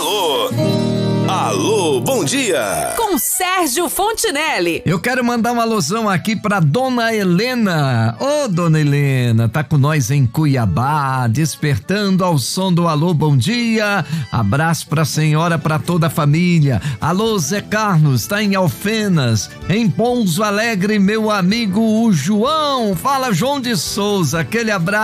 Alô? Alô, bom dia! Com Sérgio Fontinelli. Eu quero mandar uma alusão aqui pra Dona Helena. Ô, Dona Helena, tá com nós em Cuiabá, despertando ao som do Alô, bom dia. Abraço pra senhora, pra toda a família. Alô, Zé Carlos, tá em Alfenas. Em Pouso Alegre, meu amigo o João. Fala, João de Souza, aquele abraço.